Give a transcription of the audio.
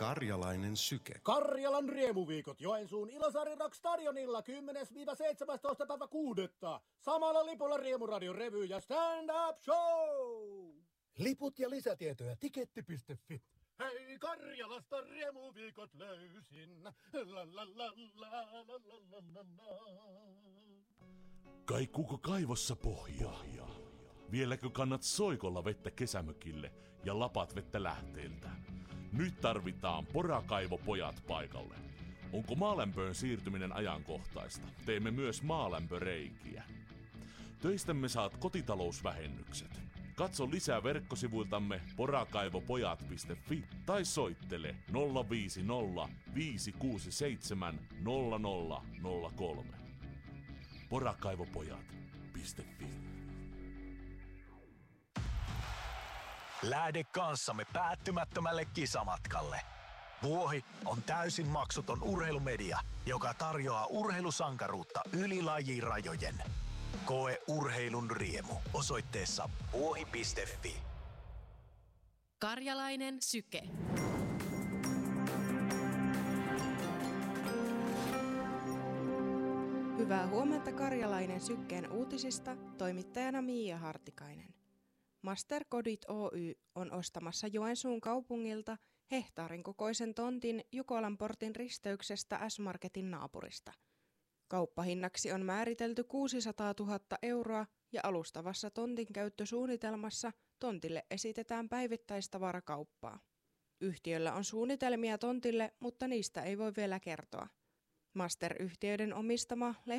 Karjalainen syke. Karjalan riemuviikot Joensuun Ilosaari Rock Stadionilla 10-17. päivä 6. Samalla lipulla Riemuradion revy ja stand-up show. Liput ja lisätietoja tiketti.fi. Hei, Karjalasta riemuviikot löysin. La la la la la la la la. Kaikuuko kaivossa pohjaa? Vieläkö kannat soikolla vettä kesämökille ja lapat vettä lähteeltä? Nyt tarvitaan porakaivopojat paikalle. Onko maalämpöön siirtyminen ajankohtaista? Teemme myös maalämpöreikiä. Töistämme saat kotitalousvähennykset. Katso lisää verkkosivuiltamme porakaivopojat.fi tai soittele 050 567 0003. Porakaivopojat.fi. Lähde kanssamme päättymättömälle kisamatkalle. Vuohi on täysin maksuton urheilumedia, joka tarjoaa urheilusankaruutta yli lajirajojen. Koe urheilun riemu osoitteessa vuohi.fi. Karjalainen syke. Hyvää huomenta Karjalainen sykkeen uutisista, toimittajana Miia Hartikainen. Masterkodit Oy on ostamassa Joensuun kaupungilta hehtaarin kokoisen tontin Jukolanportin risteyksestä S-Marketin naapurista. Kauppahinnaksi on määritelty 600 000 euroa ja alustavassa tontinkäyttösuunnitelmassa tontille esitetään päivittäistavarakauppaa. Yhtiöllä on suunnitelmia tontille, mutta niistä ei voi vielä kertoa. Master-yhtiöiden omistama